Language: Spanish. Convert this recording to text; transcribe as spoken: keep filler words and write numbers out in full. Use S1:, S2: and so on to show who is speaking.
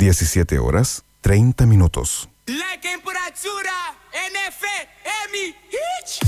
S1: diecisiete horas, treinta minutos.
S2: La temperatura N F M